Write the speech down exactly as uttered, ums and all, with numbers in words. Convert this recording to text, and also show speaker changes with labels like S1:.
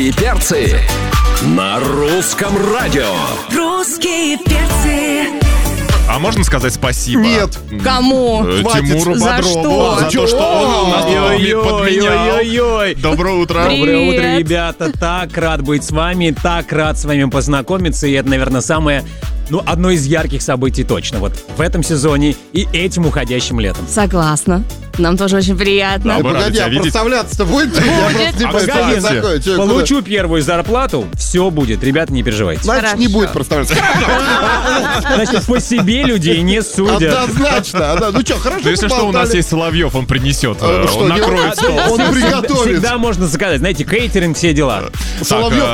S1: И перцы на русском радио.
S2: Русские перцы.
S3: А можно сказать спасибо?
S4: Нет.
S5: Кому?
S3: Э,
S4: Хватит.
S3: Тимуру
S5: За
S3: Бодрову.
S5: что?
S3: За то, что он у нас подменял.
S6: Ой-ой-ой.
S3: Доброе утро.
S5: Привет.
S6: Доброе утро, ребята. Так рад быть с вами, так рад с вами познакомиться. И это, наверное, самое, ну, одно из ярких событий точно. Вот в этом сезоне и этим уходящим летом.
S5: Согласна. Нам тоже очень приятно.
S3: Да, мы рады
S4: Погоди,
S3: тебя
S4: а
S3: видеть.
S4: представляться-то будет? Я просто не
S3: А,
S4: представляю,
S3: кстати,
S4: такое. Чё, куда?
S6: Получу первую зарплату, все будет. Ребята, не переживайте.
S4: Значит, не
S5: Хорошо.
S4: будет представляться.
S6: Значит, по себе людей не судят.
S4: Однозначно. да. Ну что, хорошо
S3: Ну, если что, у нас
S4: поболтали.
S3: есть Соловьев, он принесет,
S4: Э,
S3: э,
S4: что,
S3: он
S4: не-
S3: накроет стол.
S4: Он
S6: Всегда-
S4: приготовит.
S6: Всегда можно заказать. Знаете, кейтеринг, все дела.
S4: Соловьев